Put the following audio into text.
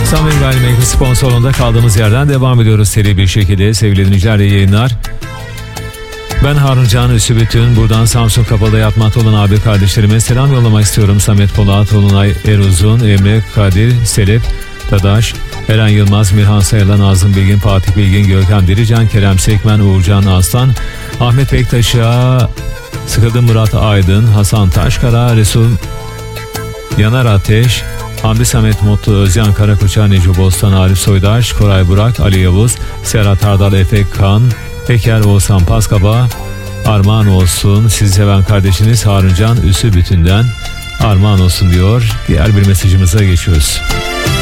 Samim Gayrimenkul sponsorluğunda kaldığımız yerden devam ediyoruz seri bir şekilde sevgili dinleyiciler, yayınlar. Ben Harun Can Üsübütün. Buradan Samsun Kapalı'da yatmakta olan abi kardeşlerime selam yollamak istiyorum. Samet Polat, Olunay Eruzun, Emre Kadir, Selep Dadaş, Eren Yılmaz, Mirhan Sayılan, Nazım Bilgin, Fatih Bilgin, Gökhan Dirican, Kerem Sekmen, Uğurcan Aslan, Ahmet Bektaş'a, Sıkıdı Murat Aydın, Hasan Taşkara, Resul Yanar Ateş, Hamdi Samet Mutlu, Özcan Karakoç'a, Necu Bostan, Arif Soydaş, Koray Burak, Ali Yavuz, Serhat Ardal, Efe Kan, Peker Oğuzhan Paskaba, armağan olsun. Sizi seven kardeşiniz Harun Can Üsübütün'den armağan olsun diyor. Diğer bir mesajımıza geçiyoruz.